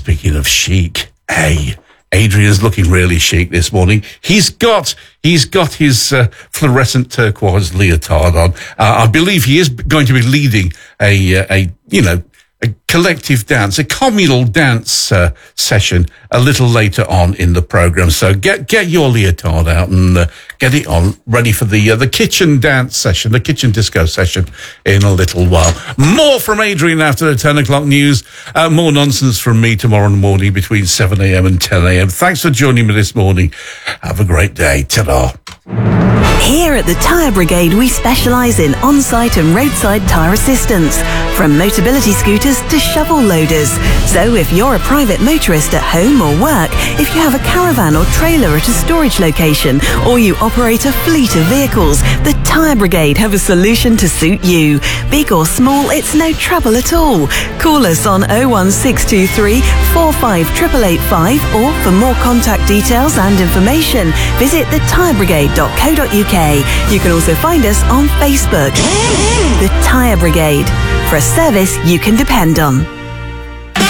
speaking of chic, hey, Adrian's looking really chic this morning. He's got his fluorescent turquoise leotard on. I believe he is going to be leading a collective dance, a communal dance session a little later on in the program. So get your leotard out and get it on, ready for the kitchen dance session, the kitchen disco session in a little while. More from Adrian after the 10 o'clock news. More nonsense from me tomorrow morning between 7 a.m. and 10 a.m. Thanks for joining me this morning. Have a great day. Ta-da. Here at the Tyre Brigade, we specialise in on-site and roadside tyre assistance, from Motability scooters to shovel loaders. So if you're a private motorist at home or work, if you have a caravan or trailer at a storage location, or you operate a fleet of vehicles, the Tyre Brigade have a solution to suit you. Big or small, it's no trouble at all. Call us on 01623 458885, or for more contact details and information, visit thetyrebrigade.co.uk. You can also find us on Facebook. The Tyre Brigade, for a service you can depend on.